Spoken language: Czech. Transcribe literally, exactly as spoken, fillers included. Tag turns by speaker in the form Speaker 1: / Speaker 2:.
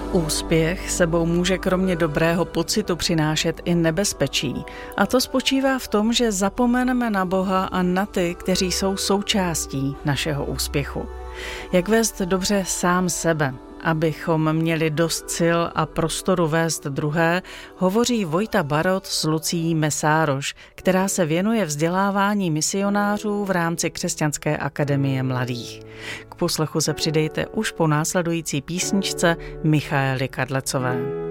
Speaker 1: Úspěch sebou může kromě dobrého pocitu přinášet i nebezpečí. A to spočívá v tom, že zapomeneme na Boha a na ty, kteří jsou součástí našeho úspěchu. Jak vést dobře sám sebe, abychom měli dost sil a prostoru vést druhé, hovoří Vojta Barot s Lucií Mesároš, která se věnuje vzdělávání misionářů v rámci Křesťanské akademie mladých. K poslechu se přidejte už po následující písničce Michaely Kadlecové.